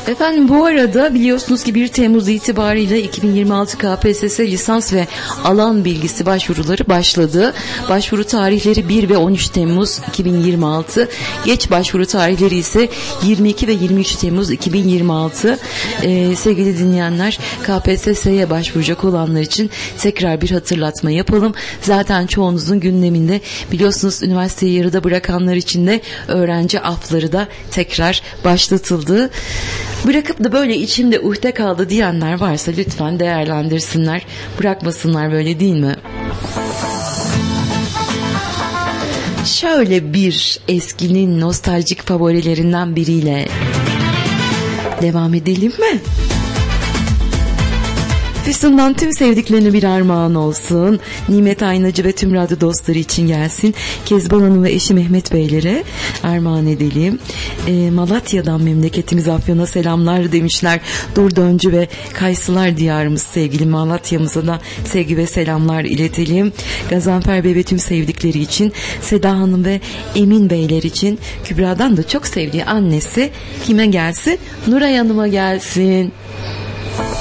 Efendim bu arada biliyorsunuz ki 1 Temmuz itibariyle 2026 KPSS lisans ve alan bilgisi başvuruları başladı. Başvuru tarihleri 1 ve 13 Temmuz 2026. Geç başvuru tarihleri ise 22 ve 23 Temmuz 2026. Sevgili dinleyenler, KPSS'ye başvuracak olanlar için tekrar bir hatırlatma yapalım. Zaten çoğunuzun gündeminde, biliyorsunuz üniversiteyi yarıda bırakanlar için de öğrenci afları da tekrar başlatıldı. Bırakıp da böyle içimde uhde kaldı diyenler varsa lütfen değerlendirsinler. Bırakmasınlar, böyle değil mi? Şöyle bir eskinin nostaljik favorilerinden biriyle devam edelim mi? Füsun'dan tüm sevdiklerine bir armağan olsun. Nimet Aynacı ve tüm radyo dostları için gelsin. Kezban Hanım ve eşi Mehmet Beylere armağan edelim. Malatya'dan memleketimiz Afyon'a selamlar demişler. Durdöncü ve Kayısılar diyarımız sevgili Malatya'mıza da sevgi ve selamlar iletelim. Gazanfer Bey ve tüm sevdikleri için, Seda Hanım ve Emin Beyler için, Kübra'dan da çok sevdiği annesi kime gelsin? Nuray Hanım'a gelsin.